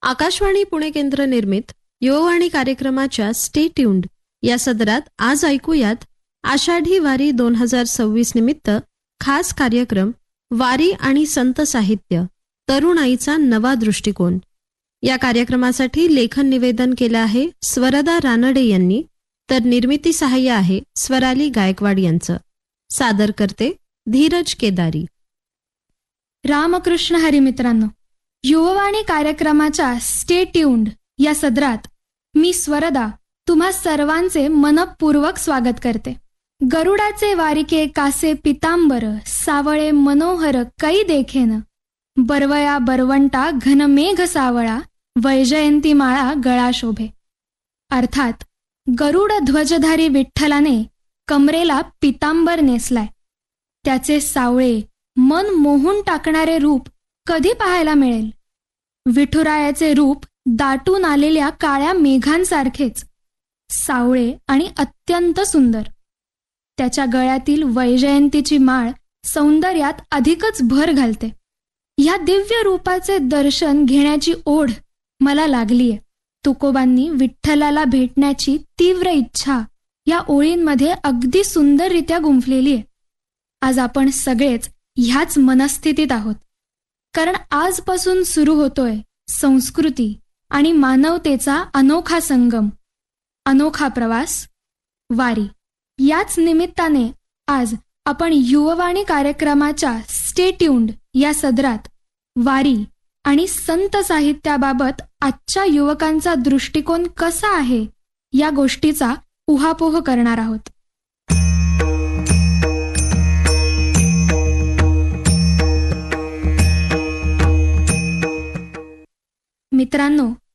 आकाशवाणी पुणे केंद्र निर्मित युववाणी कार्यक्रमाच्या स्टे ट्यून्ड या सदरात आज ऐकूयात आषाढी वारी 2026 निमित्त खास कार्यक्रम वारी आणि संत साहित्य, तरुणाईचा नवा दृष्टिकोन. या कार्यक्रमासाठी लेखन निवेदन केलं आहे स्वरदा रानडे यांनी, तर निर्मिती सहाय्य आहे स्वराली गायकवाड यांचं. सादर करते धीरज केदारी. रामकृष्ण हरी मित्रांनो, युववाणी कार्यक्रमाच्या स्टे ट्यून्ड या सदरात मी स्वरदा तुम्हा सर्वांचे मनपूर्वक स्वागत करते. गरुडाचे वारिके कासे पितांबर, सावळे मनोहर कै देखेन, बरवया बरवंटा घनमेघ सावळा, वैजयंती माळा गळा शोभे. अर्थात गरुड ध्वजधारी विठ्ठलाने कमरेला पितांबर नेसलाय. त्याचे सावळे मन मोहून टाकणारे रूप कधी पाहायला मिळेल? विठुरायाचे रूप दाटून आलेल्या काळ्या मेघांसारखेच सावळे आणि अत्यंत सुंदर. त्याच्या गळ्यातील वैजयंतीची माळ सौंदर्यात अधिकच भर घालते. ह्या दिव्य रूपाचे दर्शन घेण्याची ओढ मला लागलीय. तुकोबांनी विठ्ठलाला भेटण्याची तीव्र इच्छा या ओळींमध्ये अगदी सुंदररित्या गुंफलेली आहे. आज आपण सगळेच ह्याच मनस्थितीत आहोत, कारण आजपासून सुरू होतोय संस्कृती आणि मानवतेचा अनोखा संगम, अनोखा प्रवास, वारी. याच निमित्ताने आज आपण युववाणी कार्यक्रमाच्या स्टे ट्यून्ड या सदरात वारी आणि संत साहित्याबाबत आजच्या युवकांचा दृष्टिकोन कसा आहे या गोष्टीचा उहापोह करणार आहोत. मित्रांनो,